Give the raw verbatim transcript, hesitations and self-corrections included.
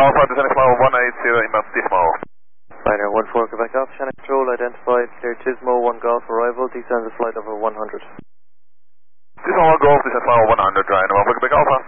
Alpha, descending flight one eight zero, inbound Tismo. Liner one four, Quebec Alpha, Shannon Control, identified, clear Tismo, one Golf arrival, descends a flight over one hundred. Tismo one Golf, descend flight one hundred, dry, and one Quebec Alpha.